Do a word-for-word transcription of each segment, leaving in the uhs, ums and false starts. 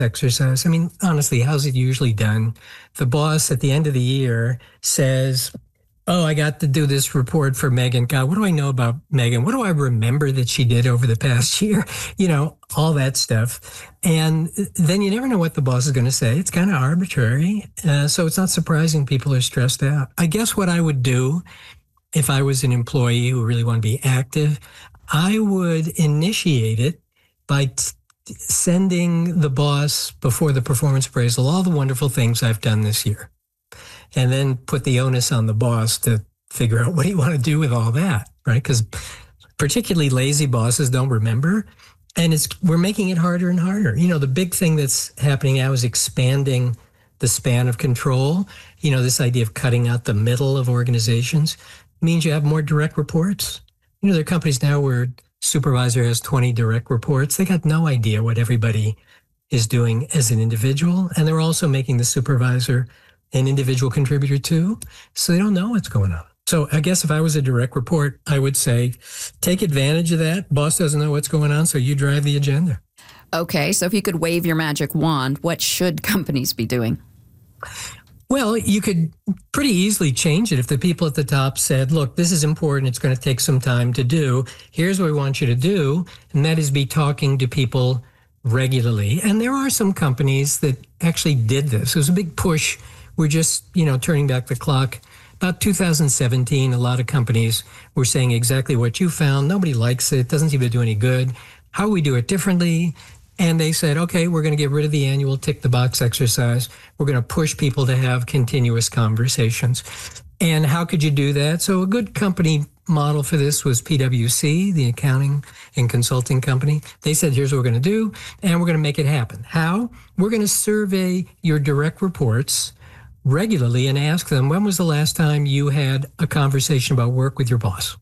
exercise. I mean, honestly, how's it usually done? The boss at the end of the year says, oh, I got to do this report for Megan. God, what do I know about Megan? What do I remember that she did over the past year? You know, all that stuff. And then you never know what the boss is going to say. It's kind of arbitrary. Uh, so it's not surprising people are stressed out. I guess what I would do if I was an employee who really wanted to be active, I would initiate it by t- sending the boss before the performance appraisal all the wonderful things I've done this year. And then put the onus on the boss to figure out what do you want to do with all that, right? Because particularly lazy bosses don't remember. And it's we're making it harder and harder. You know, the big thing that's happening now is expanding the span of control. You know, this idea of cutting out the middle of organizations means you have more direct reports. You know, there are companies now where supervisor has twenty direct reports. They got no idea what everybody is doing as an individual. And they're also making the supervisor an individual contributor too. So they don't know what's going on. So I guess if I was a direct report, I would say, take advantage of that. Boss doesn't know what's going on, so you drive the agenda. Okay, so if you could wave your magic wand, what should companies be doing? Well, you could pretty easily change it if the people at the top said, look, this is important. It's going to take some time to do. Here's what we want you to do. And that is be talking to people regularly. And there are some companies that actually did this. It was a big push. We're just, you know, turning back the clock. About two thousand seventeen, a lot of companies were saying exactly what you found. Nobody likes it. Doesn't seem to do any good. How do we do it differently? And they said, okay, we're going to get rid of the annual tick the box exercise. We're going to push people to have continuous conversations. And how could you do that? So a good company model for this was P W C, the accounting and consulting company. They said, here's what we're going to do, and we're going to make it happen. How? We're going to survey your direct reports regularly and ask them, when was the last time you had a conversation about work with your boss?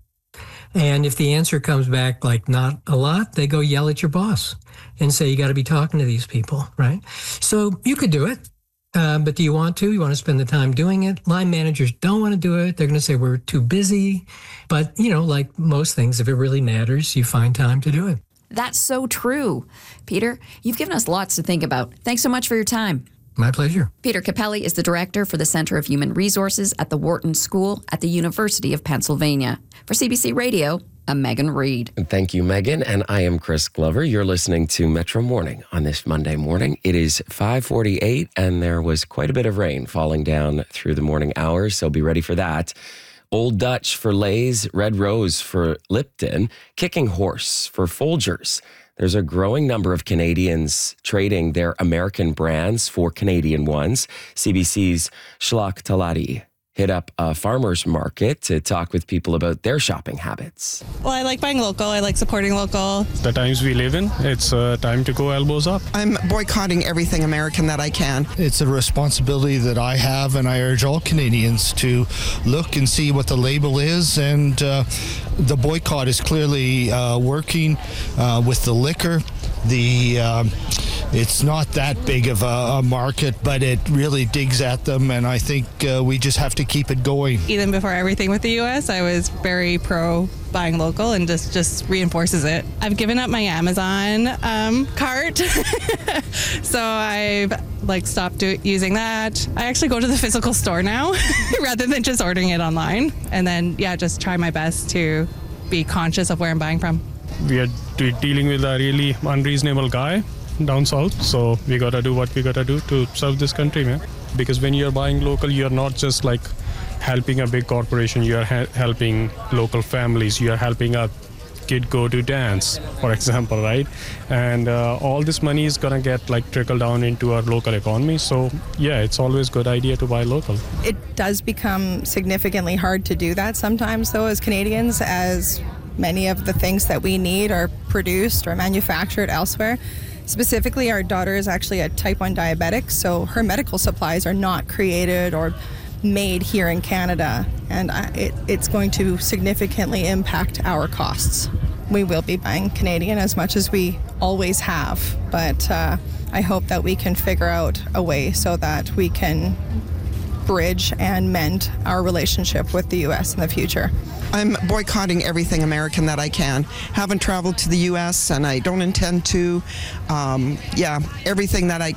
And if the answer comes back like not a lot, they go yell at your boss and say, you got to be talking to these people, right? So you could do it, uh, but do you want to? You want to spend the time doing it? Line managers don't want to do it. They're going to say, we're too busy. But, you know, like most things, if it really matters, you find time to do it. That's so true. Peter, you've given us lots to think about. Thanks so much for your time. My pleasure. Peter Capelli is the director for the Center of Human Resources at the Wharton School at the University of Pennsylvania. For C B C Radio, I'm Megan Reed. Thank you, Megan. And I am Chris Glover. You're listening to Metro Morning on this Monday morning. It is five forty-eight, and there was quite a bit of rain falling down through the morning hours, so be ready for that. Old Dutch for Lay's, Red Rose for Lipton, Kicking Horse for Folgers. There's a growing number of Canadians trading their American brands for Canadian ones. C B C's Shlok Talati hit up a farmer's market to talk with people about their shopping habits. Well, I like buying local. I like supporting local. The times we live in, it's uh, time to go elbows up. I'm boycotting everything American that I can. It's a responsibility that I have, and I urge all Canadians to look and see what the label is. And uh, the boycott is clearly uh, working uh, with the liquor. The um, it's not that big of a, a market, but it really digs at them, and I think uh, we just have to keep it going. Even before everything with the U S, I was very pro buying local, and just just reinforces it. I've given up my Amazon um, cart, so I've like stopped do- using that. I actually go to the physical store now rather than just ordering it online, and then yeah, just try my best to be conscious of where I'm buying from. We are de- dealing with a really unreasonable guy down south, so we gotta do what we gotta do to serve this country, man. Because when you're buying local, you're not just like helping a big corporation, you're ha- helping local families, you're helping a kid go to dance, for example, right? And uh, all this money is gonna get like trickle down into our local economy. So yeah, it's always a good idea to buy local. It does become significantly hard to do that sometimes, though, as Canadians, as many of the things that we need are produced or manufactured elsewhere. Specifically, our daughter is actually a type one diabetic, so her medical supplies are not created or made here in Canada, and it, it's going to significantly impact our costs. We will be buying Canadian as much as we always have, but uh, I hope that we can figure out a way so that we can bridge and mend our relationship with the U S in the future. I'm boycotting everything American that I can. Haven't traveled to the U S and I don't intend to. Um, yeah, everything that I